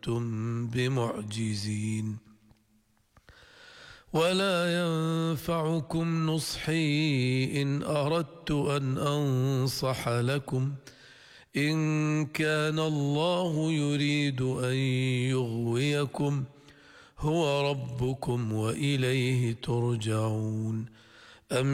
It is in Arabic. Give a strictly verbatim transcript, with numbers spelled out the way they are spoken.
أنتم بمعجزين. ولا ينفعكم نصحي إن أردت أن أنصح لكم إن كان الله يريد أن يغويكم هو ربكم وإليه ترجعون.